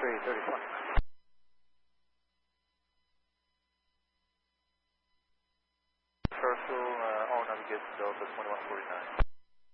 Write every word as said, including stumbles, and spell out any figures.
three thirty twenty. Circle, uh, all navigate Delta twenty-one forty-nine.